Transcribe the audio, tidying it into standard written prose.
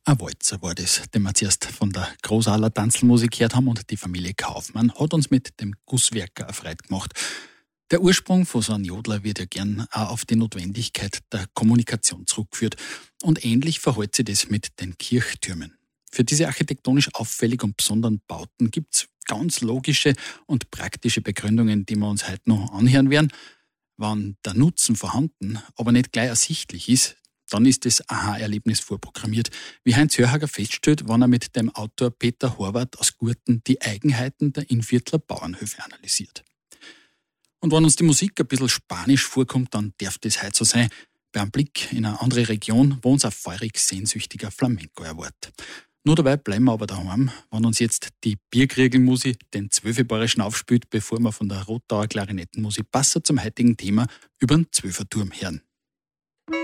Ein Walzer war das, den wir zuerst von der Großaler Tanzmusik gehört haben, und die Familie Kaufmann hat uns mit dem Gusswerker erfreut gemacht. Der Ursprung von so einem Jodler wird ja gern auch auf die Notwendigkeit der Kommunikation zurückgeführt. Und ähnlich verhält sich das mit den Kirchtürmen. Für diese architektonisch auffällig und besonderen Bauten gibt's ganz logische und praktische Begründungen, die wir uns heute noch anhören werden. Wenn der Nutzen vorhanden, aber nicht gleich ersichtlich ist, dann ist das Aha-Erlebnis vorprogrammiert, wie Heinz Hörhager feststellt, wenn er mit dem Autor Peter Horvath aus Gurten die Eigenheiten der Innviertler Bauernhöfe analysiert. Und wenn uns die Musik ein bisschen spanisch vorkommt, dann darf das heute so sein. Bei einem Blick in eine andere Region, wo uns ein feurig sehnsüchtiger Flamenco erwartet. Nur dabei bleiben wir aber daheim, wenn uns jetzt die Bierkriegelmusik den Zwölfebayerischen aufspielt, bevor wir von der Rottauer Klarinettenmusik passend zum heutigen Thema über den Zwölferturm hören.